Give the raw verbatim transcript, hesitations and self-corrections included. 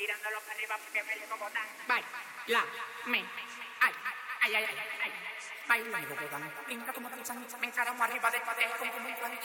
tirándolo para arriba porque me llegó botán. Baila, me, ay, ay, ay, ay, ay, ay. Baila, me llegó botán. Brinca como pizza, me encaramo arriba del pateo como un pan.